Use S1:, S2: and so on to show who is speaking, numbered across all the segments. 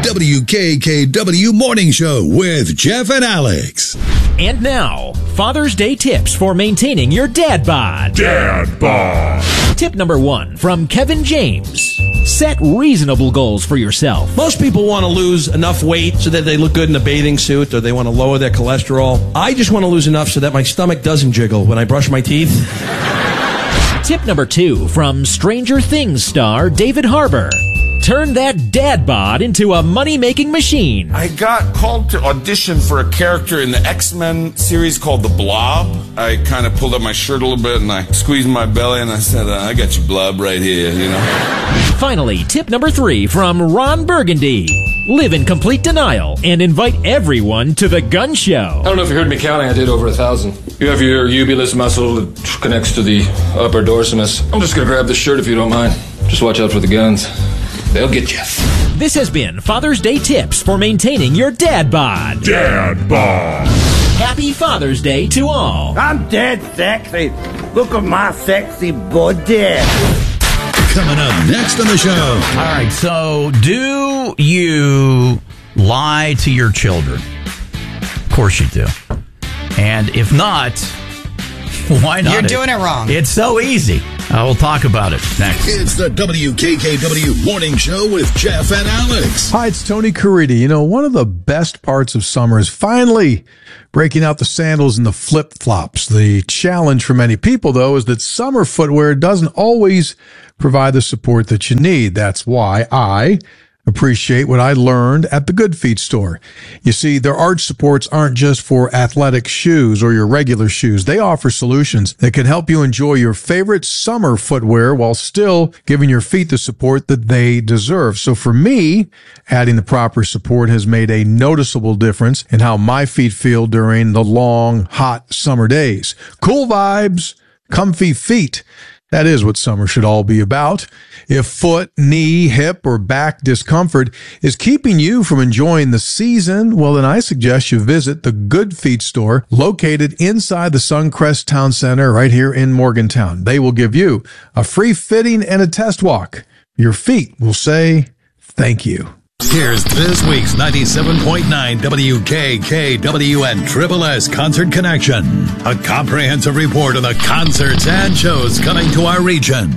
S1: WKKW Morning Show with Jeff and Alex.
S2: And now, Father's Day tips for maintaining your dad bod.
S3: Dad bod.
S2: Tip number 1 from Kevin James. Set reasonable goals for yourself.
S4: Most people want to lose enough weight so that they look good in a bathing suit, or they want to lower their cholesterol. I just want to lose enough so that my stomach doesn't jiggle when I brush my teeth.
S2: Tip number 2 from Stranger Things star David Harbour. Turn that dad bod into a money-making machine.
S3: I got called to audition for a character in the X-Men series called The Blob. I kind of pulled up my shirt a little bit and I squeezed my belly and I said, I got you, Blob, right here, you know.
S2: Finally, tip number 3 from Ron Burgundy. Live in complete denial and invite everyone to the gun show.
S5: I don't know if you heard me counting. I did over 1,000. You have your ubulus muscle that connects to the upper dorsimus. I'm just going to grab this shirt if you don't mind. Just watch out for the guns. They'll get you.
S2: This has been Father's Day tips for maintaining your dad bod.
S3: Dad bod.
S2: Happy Father's Day to all.
S6: I'm dead sexy. Look at my sexy body.
S1: Coming up next on the show.
S7: All right, so do you lie to your children? Of course you do. And if not, why not?
S8: You're doing it wrong.
S7: It's so easy. We'll talk about it next.
S1: It's the WKKW Morning Show with Jeff and Alex.
S9: Hi, it's Tony Caridi. You know, one of the best parts of summer is finally breaking out the sandals and the flip-flops. The challenge for many people, though, is that summer footwear doesn't always provide the support that you need. That's why I appreciate what I learned at the Good Feet store. You see, their arch supports aren't just for athletic shoes or your regular shoes. They offer solutions that can help you enjoy your favorite summer footwear while still giving your feet the support that they deserve. So for me, adding the proper support has made a noticeable difference in how my feet feel during the long, hot summer days. Cool vibes, comfy feet. That is what summer should all be about. If foot, knee, hip, or back discomfort is keeping you from enjoying the season, well, then I suggest you visit the Good Feet store located inside the Suncrest Town Center right here in Morgantown. They will give you a free fitting and a test walk. Your feet will say thank you.
S1: Here's this week's 97.9 WKKW and Triple S Concert Connection. A comprehensive report on the concerts and shows coming to our region.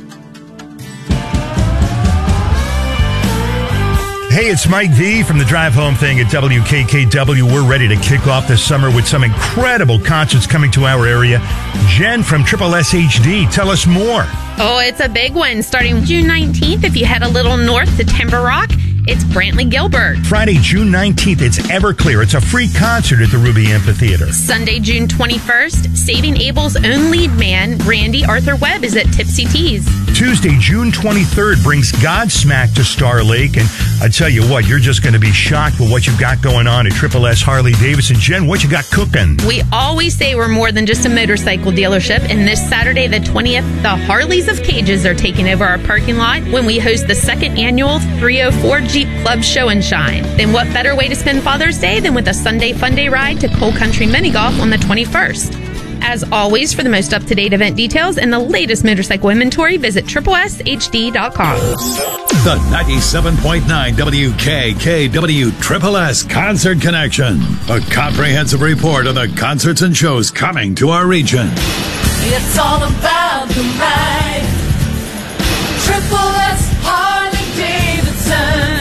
S10: Hey, it's Mike V from the Drive Home thing at WKKW. We're ready to kick off this summer with some incredible concerts coming to our area. Jen from Triple S HD, tell us more.
S11: Oh, it's a big one. Starting June 19th, if you head a little north to Timber Rock, it's Brantley Gilbert.
S10: Friday, June 19th, it's Everclear. It's a free concert at the Ruby Amphitheater.
S11: Sunday, June 21st, Saving Abel's own lead man, Randy Arthur Webb, is at Tipsy Teas.
S10: Tuesday, June 23rd, brings Godsmack to Star Lake. And I tell you what, you're just going to be shocked with what you've got going on at Triple S Harley Davidson. Jen, what you got cooking?
S11: We always say we're more than just a motorcycle dealership. And this Saturday, the 20th, the Harleys of Cages are taking over our parking lot when we host the second annual 304 Jeep Club Show and Shine. Then what better way to spend Father's Day than with a Sunday Fun Day ride to Coal Country Mini Golf on the 21st. As always, for the most up-to-date event details and the latest motorcycle inventory, visit tripleshd.com.
S1: The 97.9 WKKW Triple S Concert Connection. A comprehensive report on the concerts and shows coming to our region.
S12: It's all about the ride. Triple S Harley-Davidson.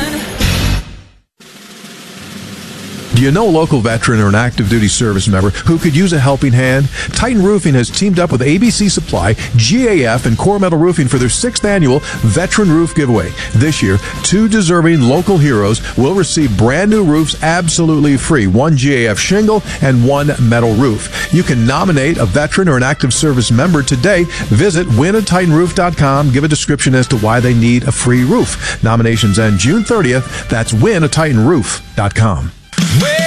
S9: Do you know a local veteran or an active duty service member who could use a helping hand? Titan Roofing has teamed up with ABC Supply, GAF, and Core Metal Roofing for their 6th annual Veteran Roof Giveaway. This year, 2 deserving local heroes will receive brand new roofs absolutely free, 1 GAF shingle and 1 metal roof. You can nominate a veteran or an active service member today. Visit winatitanroof.com. Give a description as to why they need a free roof. Nominations end June 30th. That's winatitanroof.com.